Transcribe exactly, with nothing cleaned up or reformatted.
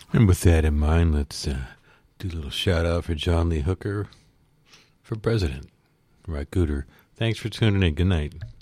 And with that in mind, let's uh, do a little shout out for John Lee Hooker for president. Right, Gooter. Thanks for tuning in. Good night.